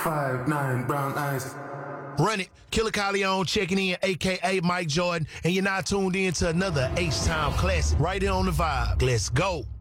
5'9", brown eyes. Run it. Killer Corleone checking in, a.k.a. Mike Jordan, and you're now tuned in to another H-Time classic right here on The Vibe. Let's go.